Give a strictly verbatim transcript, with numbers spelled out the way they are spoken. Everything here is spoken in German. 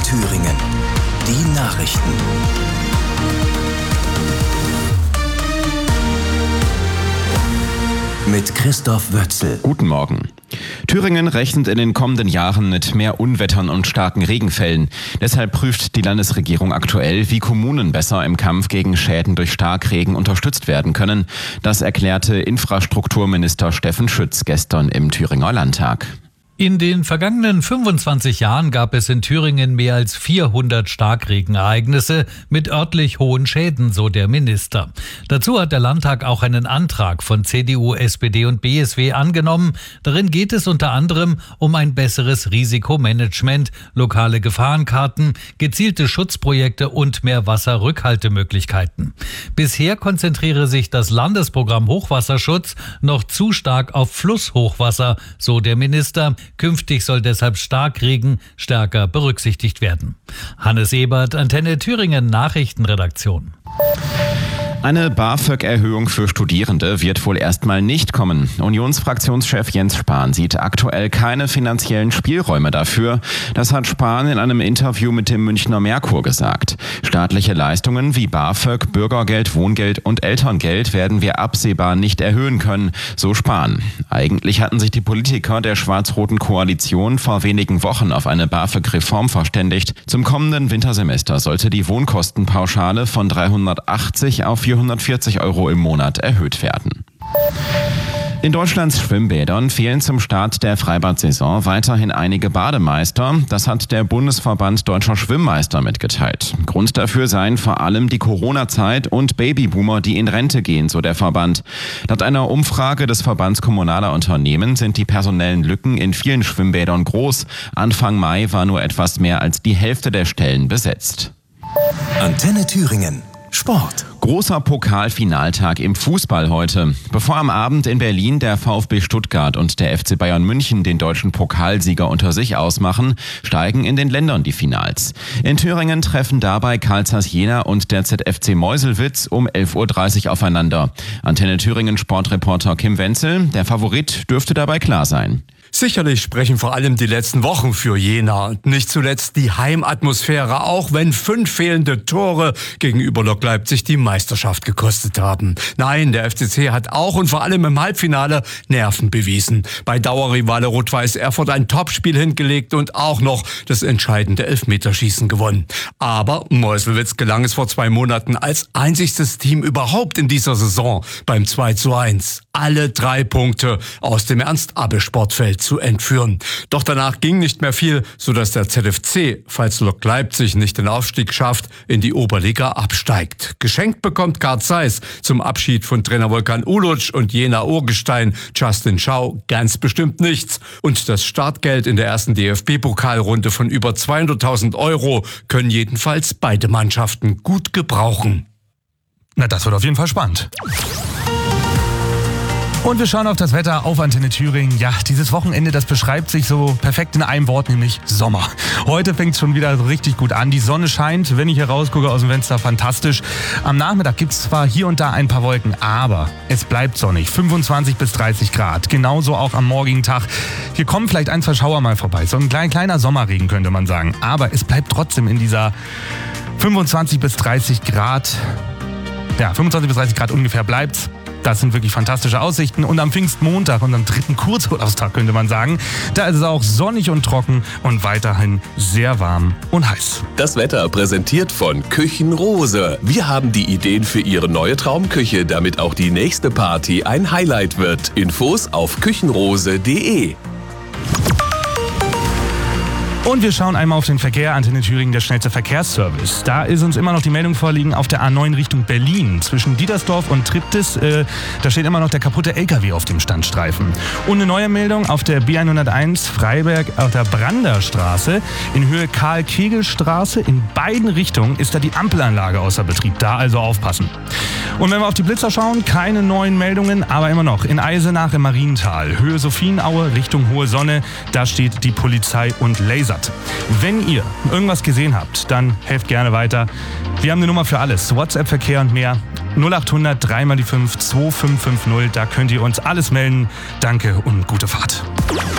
Thüringen. Die Nachrichten. Mit Christoph Wötzel. Guten Morgen. Thüringen rechnet in den kommenden Jahren mit mehr Unwettern und starken Regenfällen. Deshalb prüft die Landesregierung aktuell, wie Kommunen besser im Kampf gegen Schäden durch Starkregen unterstützt werden können. Das erklärte Infrastrukturminister Steffen Schütz gestern im Thüringer Landtag. In den vergangenen fünfundzwanzig Jahren gab es in Thüringen mehr als vierhundert Starkregenereignisse mit örtlich hohen Schäden, so der Minister. Dazu hat der Landtag auch einen Antrag von C D U, S P D und B S W angenommen. Darin geht es unter anderem um ein besseres Risikomanagement, lokale Gefahrenkarten, gezielte Schutzprojekte und mehr Wasserrückhaltemöglichkeiten. Bisher konzentriere sich das Landesprogramm Hochwasserschutz noch zu stark auf Flusshochwasser, so der Minister. Künftig soll deshalb Starkregen stärker berücksichtigt werden. Hannes Ebert, Antenne Thüringen Nachrichtenredaktion. Eine BAföG-Erhöhung für Studierende wird wohl erstmal nicht kommen. Unionsfraktionschef Jens Spahn sieht aktuell keine finanziellen Spielräume dafür. Das hat Spahn in einem Interview mit dem Münchner Merkur gesagt. Staatliche Leistungen wie BAföG, Bürgergeld, Wohngeld und Elterngeld werden wir absehbar nicht erhöhen können, so Spahn. Eigentlich hatten sich die Politiker der schwarz-roten Koalition vor wenigen Wochen auf eine BAföG-Reform verständigt. Zum kommenden Wintersemester sollte die Wohnkostenpauschale von dreihundertachtzig auf vierhundertvierzig Euro im Monat erhöht werden. In Deutschlands Schwimmbädern fehlen zum Start der Freibad-Saison weiterhin einige Bademeister. Das hat der Bundesverband Deutscher Schwimmmeister mitgeteilt. Grund dafür seien vor allem die Corona-Zeit und Babyboomer, die in Rente gehen, so der Verband. Laut einer Umfrage des Verbands kommunaler Unternehmen sind die personellen Lücken in vielen Schwimmbädern groß. Anfang Mai war nur etwas mehr als die Hälfte der Stellen besetzt. Antenne Thüringen. Sport. Großer Pokalfinaltag im Fußball heute. Bevor am Abend in Berlin der VfB Stuttgart und der F C Bayern München den deutschen Pokalsieger unter sich ausmachen, steigen in den Ländern die Finals. In Thüringen treffen dabei Carl Zeiss Jena und der Z F C Meuselwitz um elf Uhr dreißig aufeinander. Antenne Thüringen Sportreporter Kim Wenzel, der Favorit dürfte dabei klar sein. Sicherlich sprechen vor allem die letzten Wochen für Jena und nicht zuletzt die Heimatmosphäre, auch wenn fünf fehlende Tore gegenüber Lok Leipzig die Meisterschaft gekostet haben. Nein, der F C C hat auch und vor allem im Halbfinale Nerven bewiesen. Bei Dauerrivale Rot-Weiß Erfurt ein Topspiel hingelegt und auch noch das entscheidende Elfmeterschießen gewonnen. Aber Meuselwitz gelang es vor zwei Monaten als einzigstes Team überhaupt in dieser Saison beim zwei zu eins. Alle drei Punkte aus dem Ernst-Abbe-Sportfeld zu entführen. Doch danach ging nicht mehr viel, sodass der Z F C, falls Lok Leipzig nicht den Aufstieg schafft, in die Oberliga absteigt. Geschenkt bekommt Carl Zeiss zum Abschied von Trainer Volkan Uluc und Jena Urgestein Justin Schau ganz bestimmt nichts. Und das Startgeld in der ersten D F B-Pokalrunde von über zweihunderttausend Euro können jedenfalls beide Mannschaften gut gebrauchen. Na, das wird auf jeden Fall spannend. Und wir schauen auf das Wetter auf Antenne Thüringen. Ja, dieses Wochenende, das beschreibt sich so perfekt in einem Wort, nämlich Sommer. Heute fängt es schon wieder so richtig gut an. Die Sonne scheint, wenn ich hier rausgucke aus dem Fenster, fantastisch. Am Nachmittag gibt es zwar hier und da ein paar Wolken, aber es bleibt sonnig. fünfundzwanzig bis dreißig Grad. Genauso auch am morgigen Tag. Hier kommen vielleicht ein, zwei Schauer mal vorbei. So ein klein, kleiner Sommerregen könnte man sagen. Aber es bleibt trotzdem in dieser fünfundzwanzig bis dreißig Grad. Ja, fünfundzwanzig bis dreißig Grad ungefähr bleibt's. Das sind wirklich fantastische Aussichten. Und am Pfingstmontag, unserem dritten Kurzurlaubstag, könnte man sagen, da ist es auch sonnig und trocken und weiterhin sehr warm und heiß. Das Wetter präsentiert von Küchenrose. Wir haben die Ideen für Ihre neue Traumküche, damit auch die nächste Party ein Highlight wird. Infos auf küchenrose punkt de. Und wir schauen einmal auf den Verkehr. Antenne Thüringen, der schnellste Verkehrsservice. Da ist uns immer noch die Meldung vorliegen auf der A neun Richtung Berlin. Zwischen Dietersdorf und Triptis, äh, da steht immer noch der kaputte L K W auf dem Standstreifen. Und eine neue Meldung auf der B hunderteins Freiberg auf der Branderstraße in Höhe Karl-Kegel-Straße. In beiden Richtungen ist da die Ampelanlage außer Betrieb. Da also aufpassen. Und wenn wir auf die Blitzer schauen, keine neuen Meldungen, aber immer noch in Eisenach im Mariental, Höhe Sophienaue Richtung Hohe Sonne, da steht die Polizei und lasert. Wenn ihr irgendwas gesehen habt, dann helft gerne weiter. Wir haben eine Nummer für alles, WhatsApp-Verkehr und mehr. null achthundert drei mal die fünf zwei fünf fünf null, da könnt ihr uns alles melden. Danke und gute Fahrt.